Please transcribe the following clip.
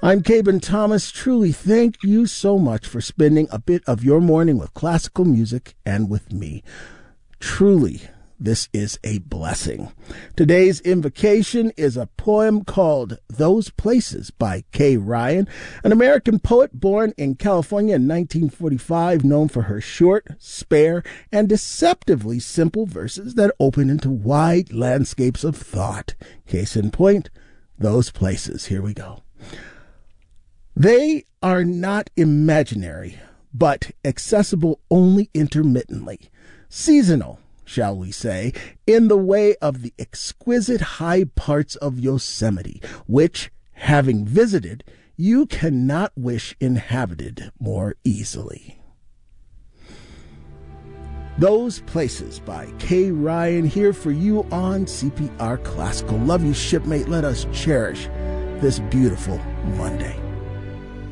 I'm Caben Thomas. Truly, thank you so much for spending a bit of your morning with classical music and with me. Truly, this is a blessing. Today's invocation is a poem called Those Places by Kay Ryan, an American poet born in California in 1945, known for her short, spare, and deceptively simple verses that open into wide landscapes of thought. Case in point, those places. Here we go. They are not imaginary, but accessible only intermittently, seasonal, shall we say, in the way of the exquisite high parts of Yosemite, which, having visited, you cannot wish inhabited more easily. Those Places by Kay Ryan, here for you on CPR Classical. Love you, shipmate. Let us cherish this beautiful Monday.